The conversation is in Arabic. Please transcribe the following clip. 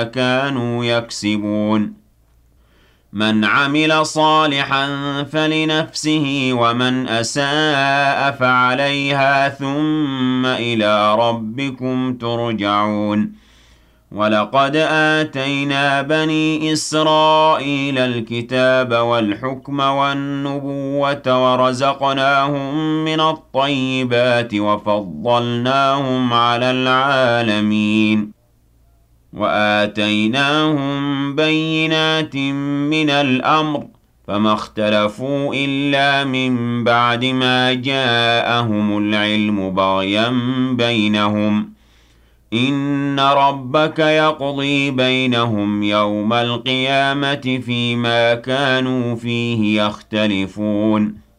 كانوا يكسبون من عمل صالحا فلنفسه ومن أساء فعليها ثم إلى ربكم ترجعون ولقد آتينا بني إسرائيل الكتاب والحكم والنبوة ورزقناهم من الطيبات وفضلناهم على العالمين وآتيناهم بينات من الأمر فما اختلفوا إلا من بعد ما جاءهم العلم بغيا بينهم إن ربك يقضي بينهم يوم القيامة فيما كانوا فيه يختلفون